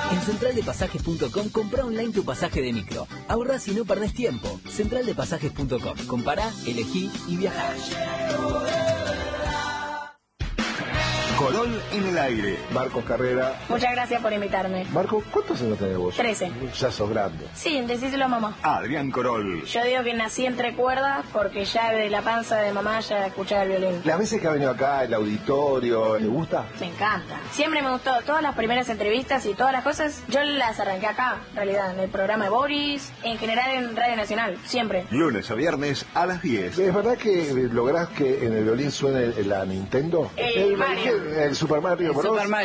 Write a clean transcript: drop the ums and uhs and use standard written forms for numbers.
En centraldepasajes.com compra online tu pasaje de micro. Ahorrás y no perdés tiempo. Centraldepasajes.com. Compará, elegí y viajá. Corol en el aire. Marcos Carrera. Muchas gracias por invitarme. Marco, ¿cuántos años tenés vos? 13. Ya sos grande. Sí, decíselo a mamá. Adrián Corol. Yo digo que nací entre cuerdas porque ya de la panza de mamá ya escuchaba el violín. Las veces que ha venido acá, el auditorio, ¿le gusta? Me encanta. Siempre me gustó. Todas las primeras entrevistas y todas las cosas, yo las arranqué acá, en realidad, en el programa de Boris, en general en Radio Nacional, siempre. Lunes a viernes a las 10. ¿Es verdad que lográs que en el violín suene la Nintendo? El Mario. El Super Mario Bros.